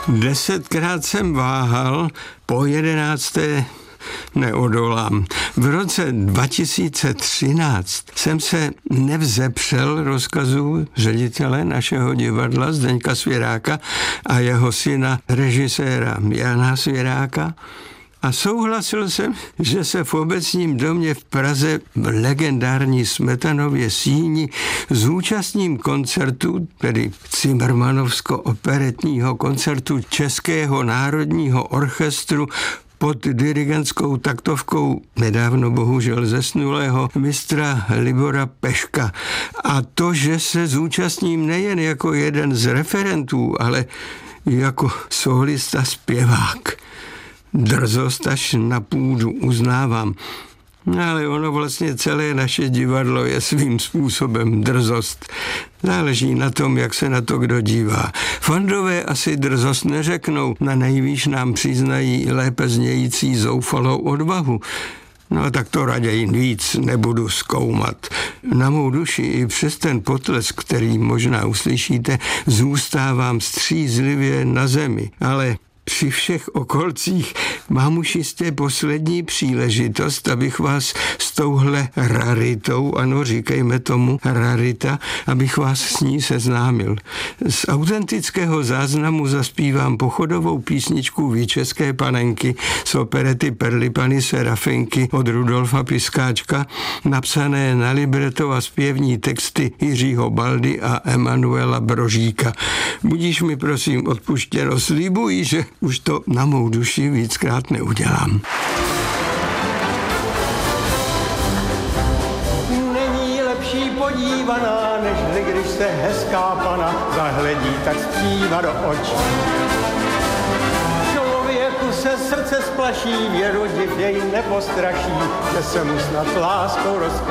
10krát jsem váhal, po 11. neodolám. V roce 2013 jsem se nevzepřel rozkazu ředitele našeho divadla Zdeňka Svěráka a jeho syna režiséra Jana Svěráka a souhlasil jsem, že se v Obecním domě v Praze v legendární Smetanově síni zúčastním koncertu, tedy Cimrmanovsko-operetního koncertu Českého národního orchestru pod dirigentskou taktovkou nedávno bohužel zesnulého mistra Libora Peška. A to, že se zúčastním nejen jako jeden z referentů, ale jako solista zpěvák. Drzost až na půdu, uznávám. Ale ono vlastně celé naše divadlo je svým způsobem drzost. Záleží na tom, jak se na to kdo dívá. Fandové asi drzost neřeknou, na nejvýš nám přiznají lépe znějící zoufalou odvahu. No tak to raději víc nebudu zkoumat. Na mou duši i přes ten potlesk, který možná uslyšíte, zůstávám střízlivě na zemi. Ale při všech okolcích mám už jistě poslední příležitost, abych vás s touhle raritou, ano, říkejme tomu rarita, abych vás s ní seznámil. Z autentického záznamu zaspívám pochodovou písničku Výčeské panenky z operety Perly Panny Serafinky od Rudolfa Piskáčka, napsané na libreto a zpěvní texty Jiřího Baldy a Emanuela Brožíka. Budíš mi prosím odpuštěno, slibuji, že už to na mou duši víckrát neudělám. Není lepší podívaná, nežli když se hezká pana zahledí tak zpívá do očí. Člověku se srdce splaší, věru div jej nepostraší, že se mu snad láskou rozkladí.